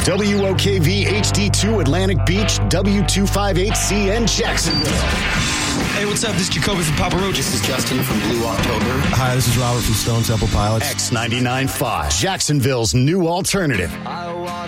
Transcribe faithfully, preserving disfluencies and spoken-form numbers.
W O K V H D two Atlantic Beach, W two fifty-eight C N Jacksonville. Hey, what's up? This is Jacoby from Papa Roach. This is Justin from Blue October. Hi, this is Robert from Stone Temple Pilots. X ninety-nine point five, Jacksonville's new alternative. I